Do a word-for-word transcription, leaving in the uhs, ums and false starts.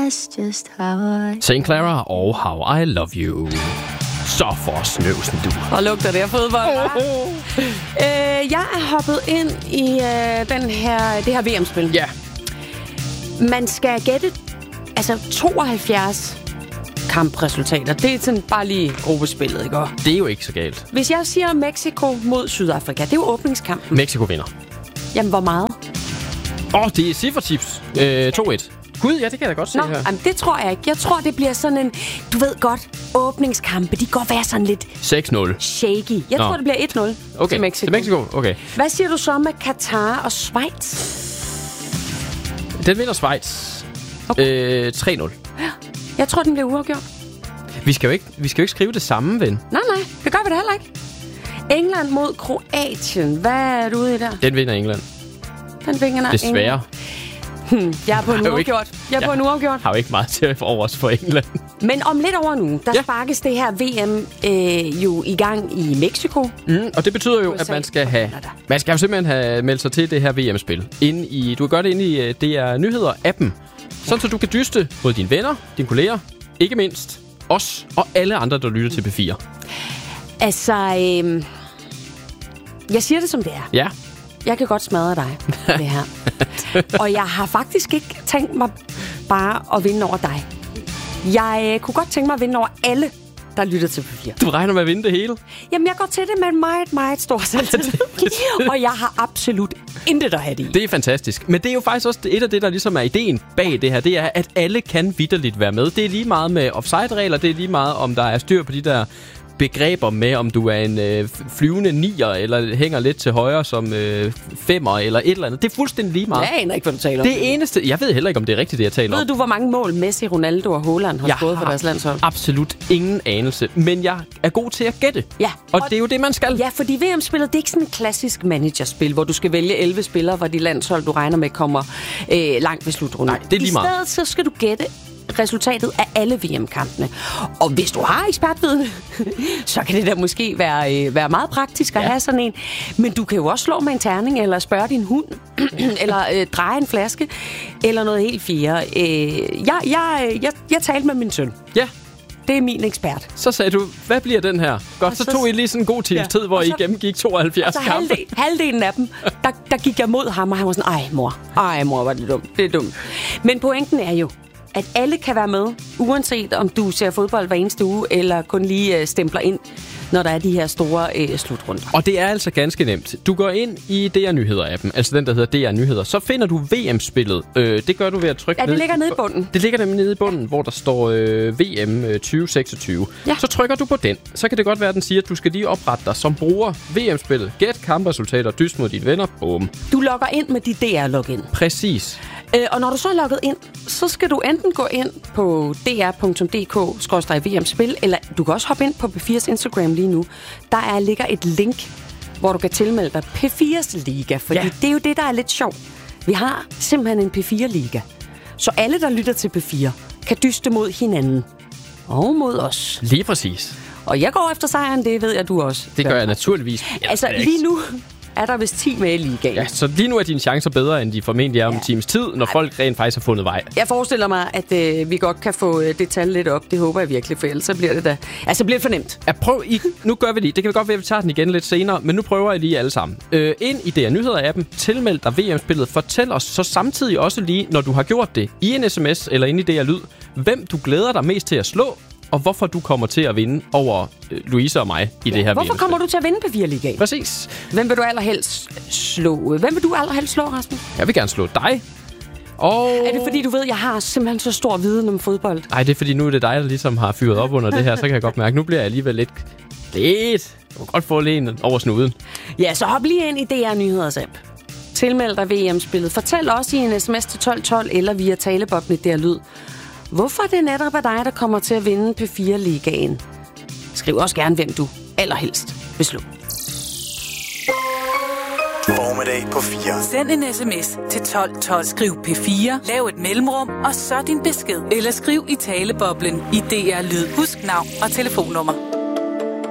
That's just how I... Saint Clara og How I Love You. Så for snøvsen, du. Og lugter det af fodbold, hva'? øh, jeg er hoppet ind i øh, den her, det her V M-spil. Ja. Man skal gætte altså tooghalvfjerds kampresultater. Det er sådan bare lige gruppespillet, ikke? Det er jo ikke så galt. Hvis jeg siger Mexico mod Sydafrika, det er jo åbningskampen. Mexico vinder. Jamen, hvor meget? Åh, oh, det er ciffertips. Øh, to et. Gud, ja, det kan jeg da godt se Nå, her. jamen, det tror jeg ikke. Jeg tror, det bliver sådan en... Du ved godt, åbningskampe, de går være sådan lidt... seks nul. Shaky. Jeg Nå. tror, det bliver et nul okay. til Mexico. til Mexico. Okay. Hvad siger du så med Katar og Schweiz? Den vinder Schweiz. Okay. Øh, tre nul. Jeg tror, den bliver uafgjort. Vi skal jo ikke, vi skal jo ikke skrive det samme, ven. Nej, nej. Det gør vi da heller ikke. England mod Kroatien. Hvad er du ude i der? Den vinder England. Den vinder Desværre. Hmm, jeg er på en uafgjort. Jeg er ja, på en uafgjort. Har jo ikke meget til over os for England. Men om lidt over nu, der ja. sparkes det her V M øh, jo i gang i Mexico. Mm, og det betyder jo, at man skal have man skal jo simpelthen have meldt sig til det her V M-spil. Inde i, du kan gøre det inde i D R Nyheder-appen. Sådan, så du kan dyste både dine venner, dine kolleger, ikke mindst os og alle andre, der lytter til P fire. Altså, øh, jeg siger det som det er. Ja. Jeg kan godt smadre dig, det her. Og jeg har faktisk ikke tænkt mig bare at vinde over dig. Jeg øh, kunne godt tænke mig at vinde over alle, der lytter til P fire. Du regner med at vinde det hele? Jamen, jeg går til det med en meget, meget stor selvtillid. Og jeg har absolut intet at have det i. Det er fantastisk. Men det er jo faktisk også et af det, der ligesom er ideen bag det her. Det er, at alle kan vitterligt være med. Det er lige meget med offside-regler. Det er lige meget, om der er styr på de der begreber med, om du er en øh, flyvende nier, eller hænger lidt til højre som øh, femmer, eller et eller andet. Det er fuldstændig lige meget. Jeg aner ikke, hvad du taler om. Det eneste... Jeg ved heller ikke, om det er rigtigt, det jeg taler ved om. Ved du, hvor mange mål Messi, Ronaldo og Haaland har skåret for deres landshold? Absolut ingen anelse. Men jeg er god til at gætte. Ja. Og, og det er jo det, man skal. Ja, fordi V M-spillet, det er ikke sådan et klassisk managerspil, hvor du skal vælge elleve spillere fra de landshold, du regner med kommer øh, langt ved slutrunden. Nej, det er lige meget. I stedet så skal du gætte resultatet af alle V M-kampene. Og hvis du har ekspertviden, så kan det da måske være, øh, være meget praktisk at ja. have sådan en. Men du kan jo også slå med en terning, eller spørge din hund, eller øh, dreje en flaske, eller noget helt fjerde. Øh, jeg, jeg, jeg, jeg talte med min søn. Ja. Det er min ekspert. Så sagde du, hvad bliver den her? Godt, så, så tog I lige sådan en god times ja. tid, hvor så, I gennemgik tooghalvfjerds kampe. Halvdelen, halvdelen af dem, der, der gik jeg mod ham, og han var sådan, ej mor, ej mor, var det dumt, det er dumt. Men pointen er jo, at alle kan være med, uanset om du ser fodbold hver eneste uge, eller kun lige øh, stempler ind, når der er de her store øh, slutrunder. Og det er altså ganske nemt. Du går ind i D R Nyheder-appen, altså den, der hedder D R Nyheder. Så finder du V M-spillet. Øh, det gør du ved at trykke ned. Ja, det ligger nede i bunden. Det ligger nemlig nede i bunden, ja. hvor der står øh, V M øh, tyve seksogtyve. Ja. Så trykker du på den. Så kan det godt være, at den siger, at du skal lige oprette dig som bruger V M-spillet. Gæt kampresultater, dyst mod dine venner. Boom. Du logger ind med dit D R-login. Præcis. Øh, og når du så er logget ind, så skal du enten gå ind på d r punktum d k skråstreg v m spil, eller du kan også hoppe ind på P fires Instagram lige nu. Der er, ligger et link, hvor du kan tilmelde dig P fires Liga, fordi ja. det er jo det, der er lidt sjovt. Vi har simpelthen en P fire Liga, så alle, der lytter til P fire, kan dyste mod hinanden og mod os. Lige præcis. Og jeg går efter sejren, det ved jeg, du også. Det gør jeg naturligvis. Altså, lige nu er der vist ti med i ligaen. Ja, så lige nu er dine chancer bedre, end de formentlig er om ja. en times tid, når folk rent faktisk har fundet vej. Jeg forestiller mig, at øh, vi godt kan få øh, det tal lidt op. Det håber jeg virkelig, for ellers så bliver det da... Altså, bliver det fornemt. Ja, prøv I... Nu gør vi det. Det kan godt være, at vi tager den igen lidt senere, men nu prøver jeg lige alle sammen. Øh, ind i D R Nyheder-appen, tilmeld dig V M-spillet, fortæl os så samtidig også lige, når du har gjort det, i en sms eller inde i D R Lyd, hvem du glæder dig mest til at slå, og hvorfor du kommer til at vinde over øh, Louise og mig i ja, det her hvorfor V M-spil. Kommer du til at vinde P fire Ligaen? Præcis. Hvem vil du allerhelst slå? Hvem vil du allerhelst slå, Rasmus? Jeg vil gerne slå dig. Og... Er det fordi, du ved, jeg har simpelthen så stor viden om fodbold? Nej, det er fordi, nu er det dig, der ligesom har fyret op under det her, så kan jeg godt mærke, nu bliver jeg alligevel lidt... Lidt. Du kan godt få lægen over snuden. Ja, så hop lige ind i D R Nyheders app. Tilmeld dig V M-spillet. Fortæl også i en sms til tolv tolv eller via taleboblen i D R Lyd. Hvorfor det netop er dig, der kommer til at vinde P fire Ligaen? Skriv også gerne, hvem du allerhelst vil slå. Formiddag på fire. Send en sms til tolv tolv. Skriv P fire, lav et mellemrum, og så din besked. Eller skriv i taleboblen i D R Lyd. Husk navn og telefonnummer.